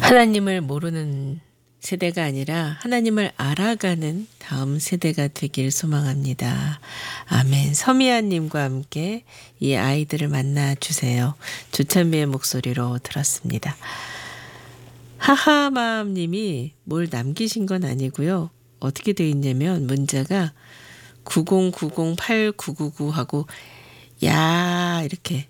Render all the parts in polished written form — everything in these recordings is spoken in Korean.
하나님을 모르는 세대가 아니라 하나님을 알아가는 다음 세대가 되길 소망합니다. 아멘. 서미아님과 함께 이 아이들을 만나주세요. 조찬미의 목소리로 들었습니다. 하하마음님이 뭘 남기신 건 아니고요. 어떻게 돼 있냐면 문자가 90908999 하고 야 이렇게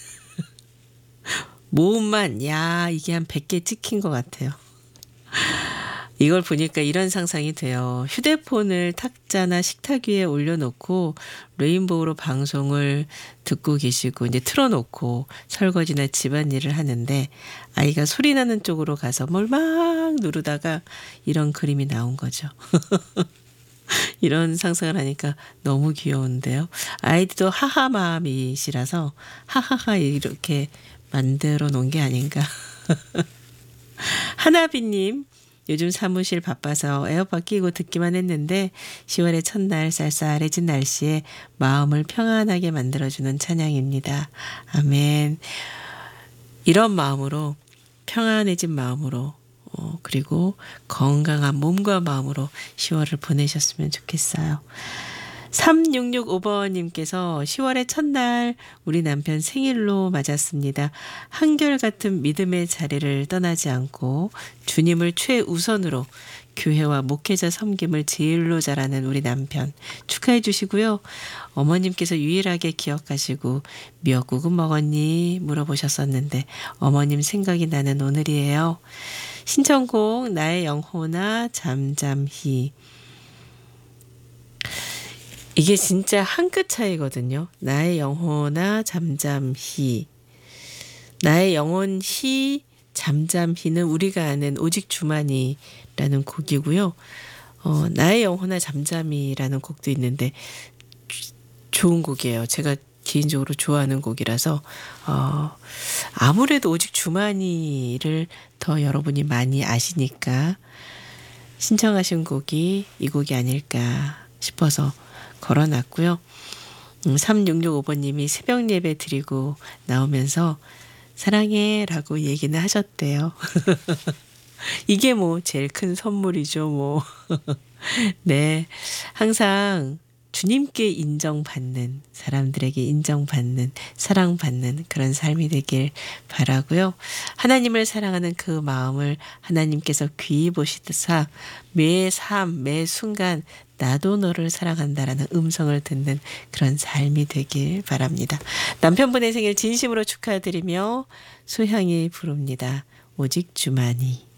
모음만 야 이게 한 100개 찍힌 것 같아요. 이걸 보니까 이런 상상이 돼요. 휴대폰을 탁자나 식탁 위에 올려놓고 레인보우로 방송을 듣고 계시고 이제 틀어놓고 설거지나 집안일을 하는데 아이가 소리 나는 쪽으로 가서 뭘 막 누르다가 이런 그림이 나온 거죠. 이런 상상을 하니까 너무 귀여운데요. 아이들도 하하마음이시라서 하하하 이렇게 만들어 놓은 게 아닌가. 하나비님, 요즘 사무실 바빠서 에어팟 끼고 듣기만 했는데 10월의 첫날 쌀쌀해진 날씨에 마음을 평안하게 만들어주는 찬양입니다. 아멘. 이런 마음으로 평안해진 마음으로 그리고 건강한 몸과 마음으로 10월을 보내셨으면 좋겠어요. 3665번님께서 10월의 첫날 우리 남편 생일로 맞았습니다. 한결같은 믿음의 자리를 떠나지 않고 주님을 최우선으로 교회와 목회자 섬김을 제일로 잘하는 우리 남편 축하해 주시고요. 어머님께서 유일하게 기억하시고 미역국은 먹었니? 물어보셨었는데 어머님 생각이 나는 오늘이에요. 신청곡 나의 영혼아 잠잠히. 이게 진짜 한 끗 차이거든요. 나의 영혼아 잠잠히. 나의 영혼히 잠잠히는 우리가 아는 오직 주만이라는 곡이고요. 나의 영혼아 잠잠히라는 곡도 있는데 좋은 곡이에요. 제가 개인적으로 좋아하는 곡이라서 아무래도 오직 주만이를 더 여러분이 많이 아시니까 신청하신 곡이 이 곡이 아닐까 싶어서 걸어놨고요. 3665번님이 새벽 예배 드리고 나오면서 사랑해 라고 얘기는 하셨대요. 이게 뭐 제일 큰 선물이죠 뭐. 네, 항상 주님께 인정받는, 사람들에게 인정받는, 사랑받는 그런 삶이 되길 바라고요. 하나님을 사랑하는 그 마음을 하나님께서 귀히 보시사 매 삶, 매 순간 나도 너를 사랑한다라는 음성을 듣는 그런 삶이 되길 바랍니다. 남편분의 생일 진심으로 축하드리며 소향이 부릅니다. 오직 주만이.